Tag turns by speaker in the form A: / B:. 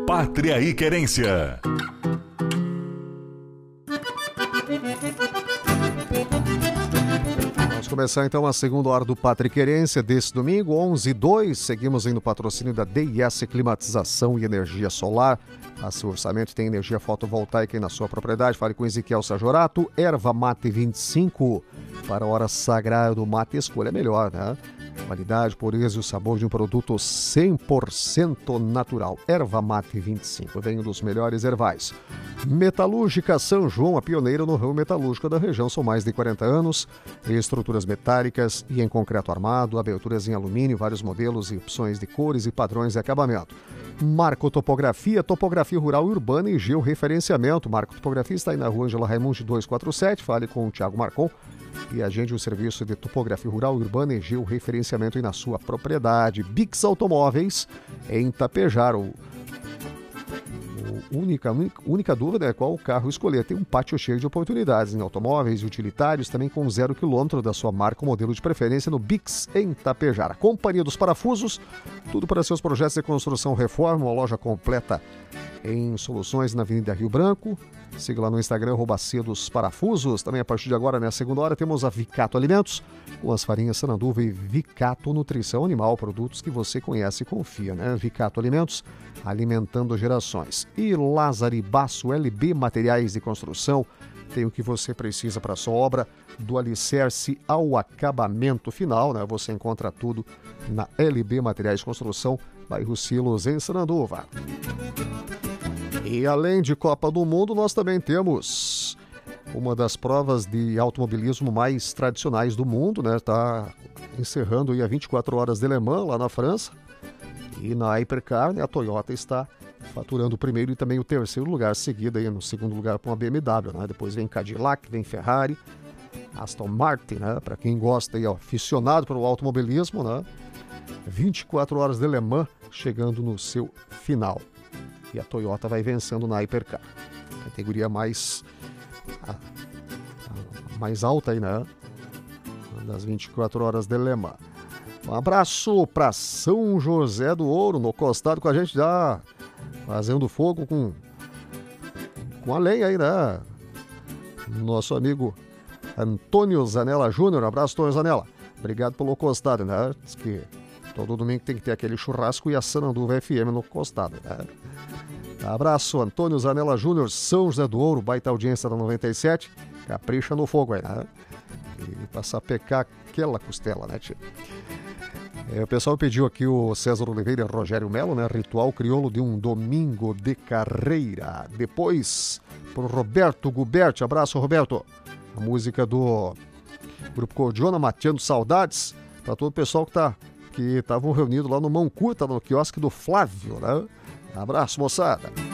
A: Pátria e Querência.
B: Vamos começar então a segunda hora do Pátria e Querência desse domingo, 11/2. Seguimos aí no patrocínio da DIS Climatização e Energia Solar. A seu orçamento tem energia fotovoltaica aí na sua propriedade. Fale com Ezequiel Sajorato. Erva Mate 25. Para a hora sagrada do mate, escolha melhor, né? Qualidade, pureza e o sabor de um produto 100% natural. Erva Mate 25, vem um dos melhores ervais. Metalúrgica São João, a pioneira no ramo metalúrgico da região. São mais de 40 anos. Estruturas metálicas e em concreto armado, aberturas em alumínio, vários modelos e opções de cores e padrões de acabamento. Marco Topografia, topografia rural e urbana e georreferenciamento. Marco Topografia está aí na rua Angela Raimundi 247. Fale com o Thiago Marcon e agende um serviço de topografia rural, urbana e georreferenciamento aí na sua propriedade. Bix Automóveis, em Tapejar. Única dúvida é qual carro escolher. Tem um pátio cheio de oportunidades em automóveis e utilitários, também com 0 km da sua marca, o modelo de preferência no Bix, em Tapejar. A Companhia dos Parafusos, tudo para seus projetos de construção, reforma, uma loja completa em soluções na Avenida Rio Branco. Siga lá no Instagram, @cedosparafusos. Também a partir de agora, na segunda hora, temos a Vicato Alimentos, com as farinhas Sananduva e Vicato Nutrição Animal, produtos que você conhece e confia, né? Vicato Alimentos, alimentando gerações. E Lázaro Basso, LB Materiais de Construção, tem o que você precisa para a sua obra, do alicerce ao acabamento final, né? Você encontra tudo na LB Materiais de Construção, bairro Silos, em Sananduva. E além de Copa do Mundo, nós também temos uma das provas de automobilismo mais tradicionais do mundo, né? Está encerrando aí a 24 horas de Le Mans, lá na França. E na Hypercar, né, a Toyota está faturando o primeiro e também o terceiro lugar, seguida aí no segundo lugar com a BMW, né? Depois vem Cadillac, vem Ferrari, Aston Martin, né? Para quem gosta e é aficionado pelo automobilismo, né? 24 horas de Le Mans chegando no seu final. E a Toyota vai vencendo na Hypercar. Categoria mais alta aí, né? Das 24 horas de Le Mans. Um abraço para São José do Ouro, no costado com a gente já fazendo fogo com a lenha aí, né? Nosso amigo Antônio Zanella Júnior. Abraço, Antônio Zanella. Obrigado pelo costado, né? Diz que todo domingo tem que ter aquele churrasco e a Sananduva FM no costado, né? Abraço, Antônio Zanella Júnior, São José do Ouro, baita audiência da 97. Capricha no fogo aí, né? E pra sapecar aquela costela, né, tio? O pessoal pediu aqui o César Oliveira e Rogério Melo, né? Ritual Crioulo de um Domingo de Carreira. Depois, pro Roberto Guberti. Abraço, Roberto. A música do Grupo Cordiona, Mateando Saudades, para todo o pessoal que estavam reunidos lá no Mão Curta, no quiosque do Flávio, né? Abraço, moçada.